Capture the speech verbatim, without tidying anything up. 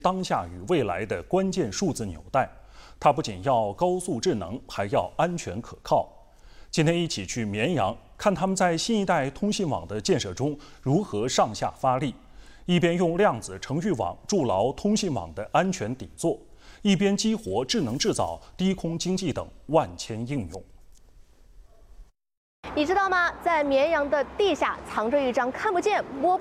当下与未来的关键数字纽带。它不仅要高速智能，还要安全可靠。今天一起去绵阳，看他们在新一代通信网的建设中如何上下发力，一边用量子程序网筑牢通信网的安全底座，一边激活智能制造、低空经济等万千应用。 你知道吗？在绵阳的地下藏着一张看不见、摸